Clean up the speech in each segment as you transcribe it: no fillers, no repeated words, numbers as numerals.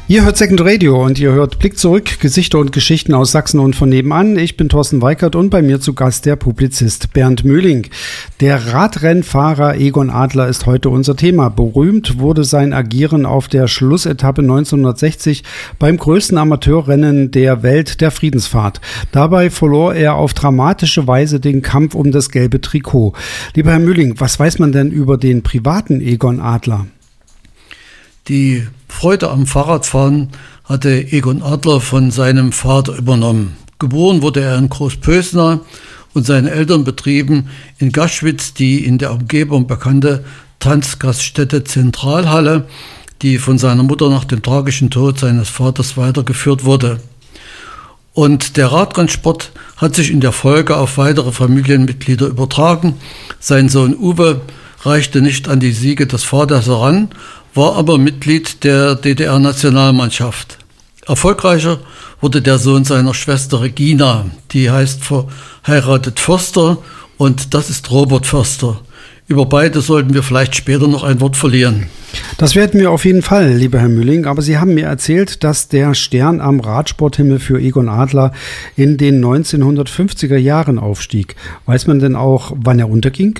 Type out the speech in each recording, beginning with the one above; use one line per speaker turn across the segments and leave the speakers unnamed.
Ihr hört Second Radio und ihr hört Blick zurück, Gesichter und Geschichten aus Sachsen und von nebenan. Ich bin Thorsten Weikert und bei mir zu Gast der Publizist Bernd Möhling. Der Radrennfahrer Egon Adler ist heute unser Thema. Berühmt wurde sein Agieren auf der Schlussetappe 1960 beim größten Amateurrennen der Welt, der Friedensfahrt. Dabei verlor er auf dramatische Weise den Kampf um das gelbe Trikot. Lieber Herr Möhling, was weiß man denn über den privaten Egon Adler?
Die Freude am Fahrradfahren hatte Egon Adler von seinem Vater übernommen. Geboren wurde er in Großpösna und seine Eltern betrieben in Gaschwitz die in der Umgebung bekannte Tanzgaststätte Zentralhalle, die von seiner Mutter nach dem tragischen Tod seines Vaters weitergeführt wurde. Und der Radrennsport hat sich in der Folge auf weitere Familienmitglieder übertragen. Sein Sohn Uwe reichte nicht an die Siege des Vaters heran, war aber Mitglied der DDR-Nationalmannschaft. Erfolgreicher wurde der Sohn seiner Schwester Regina, die heißt verheiratet Förster und das ist Robert Förster. Über beide sollten wir vielleicht später noch ein Wort verlieren.
Das werden wir auf jeden Fall, lieber Herr Möhling, aber Sie haben mir erzählt, dass der Stern am Radsporthimmel für Egon Adler in den 1950er Jahren aufstieg. Weiß man denn auch, wann er unterging?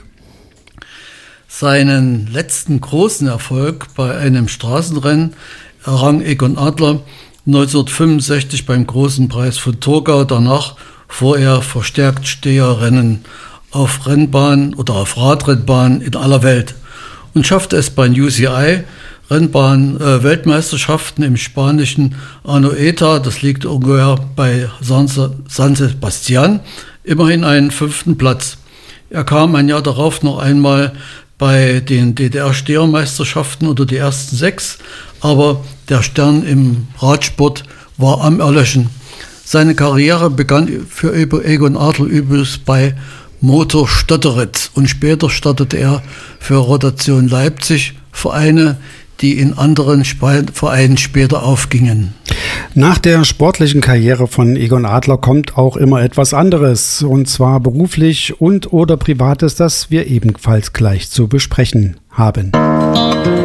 Seinen letzten großen Erfolg bei einem Straßenrennen errang Egon Adler 1965 beim Großen Preis von Torgau. Danach fuhr er verstärkt Steherrennen auf Rennbahnen oder auf Radrennbahnen in aller Welt und schaffte es bei UCI Rennbahn-Weltmeisterschaften im spanischen Anoeta, das liegt ungefähr bei San Sebastian, immerhin einen 5. Platz. Er kam ein Jahr darauf noch einmal bei den DDR-Stehermeisterschaften unter die ersten 6, aber der Stern im Radsport war am Erlöschen. Seine Karriere begann für Egon Adler übrigens bei Motor Stotteritz und später startete er für Rotation Leipzig, Vereine, die in anderen Vereinen später aufgingen.
Nach der sportlichen Karriere von Egon Adler kommt auch immer etwas anderes, und zwar beruflich und oder Privates, das wir ebenfalls gleich zu besprechen haben.